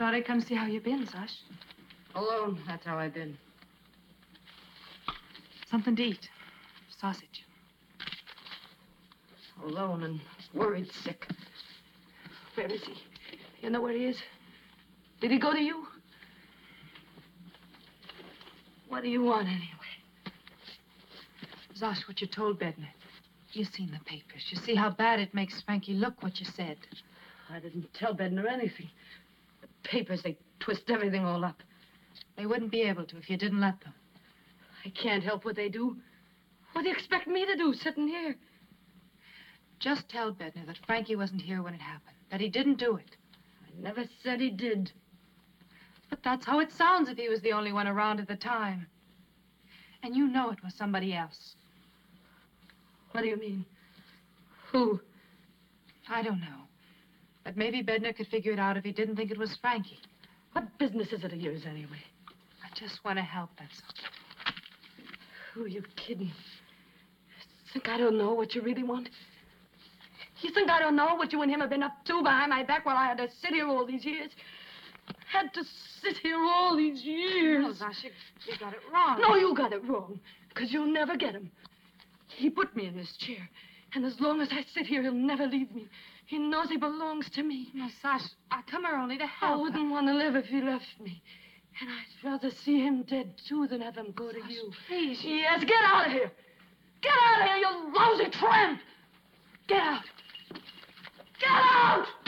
thought I'd come see how you've been, Sash. Alone, that's how I've been. Something to eat. Sausage. Alone and worried sick. Where is he? You know where he is? Did he go to you? What do you want, anyway? Zosh, what you told Bednar. You seen the papers. You see how bad it makes Frankie look, what you said. I didn't tell Bednar anything. The papers, they twist everything all up. They wouldn't be able to if you didn't let them. I can't help what they do. What do you expect me to do, sitting here? Just tell Bednar that Frankie wasn't here when it happened, that he didn't do it. I never said he did. But that's how it sounds if he was the only one around at the time. And you know it was somebody else. What do you mean? Who? I don't know. But maybe Bednar could figure it out if he didn't think it was Frankie. What business is it of yours, anyway? I just want to help, that's all. Who are you kidding? Think I don't know what you really want? You think I don't know what you and him have been up to behind my back while I had to sit here all these years? Had to sit here all these years. No, Zosh, you got it wrong. No, you got it wrong. Because you'll never get him. He put me in this chair. And as long as I sit here, he'll never leave me. He knows he belongs to me. No, Sash, I come here only to I help. wouldn't want to live if he left me. And I'd rather see him dead, too, than have him go to you. Please. Yes, get out of here. Get out of here, you lousy tramp. Get out. Get out!